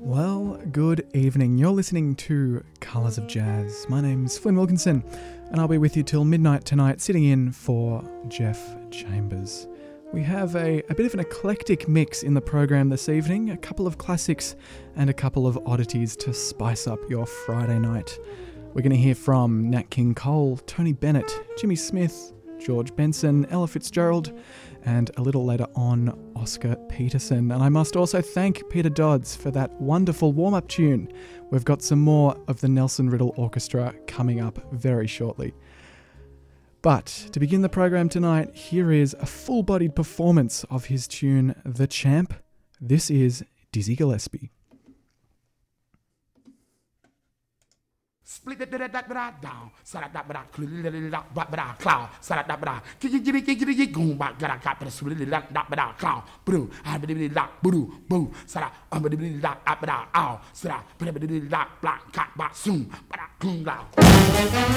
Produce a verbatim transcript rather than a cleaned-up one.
Well, good evening. You're listening to Colours of Jazz. My name's Flynn Wilkinson, and I'll be with you till midnight tonight, sitting in for Jeff Chambers. We have a, a bit of an eclectic mix in the program this evening, a couple of classics and a couple of oddities to spice up your Friday night. We're going to hear from Nat King Cole, Tony Bennett, Jimmy Smith, George Benson, Ella Fitzgerald, and a little later on, Oscar Peterson. And I must also thank Peter Dodds for that wonderful warm-up tune. We've got some more of the Nelson Riddle Orchestra coming up very shortly. But to begin the program tonight, here is a full-bodied performance of his tune, The Champ. This is Dizzy Gillespie. Split it that that down, sara that that that that cloud, sara that that kiki kiki kiki kiki goom back gara cap the split that that that cloud, bro, I believe that boo boo, sara I believe that up that ow, sara believe that black cat back soon, but I clean loud.